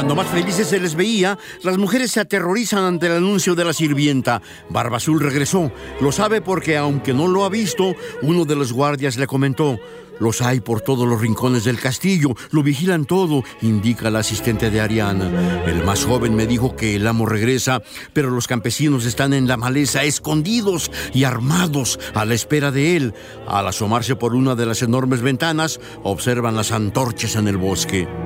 Cuando más felices se les veía, las mujeres se aterrorizan ante el anuncio de la sirvienta. Barba Azul regresó. Lo sabe porque, aunque no lo ha visto, uno de los guardias le comentó: los hay por todos los rincones del castillo, lo vigilan todo, indica la asistente de Ariana. El más joven me dijo que el amo regresa, pero los campesinos están en la maleza, escondidos y armados, a la espera de él. Al asomarse por una de las enormes ventanas, observan las antorchas en el bosque.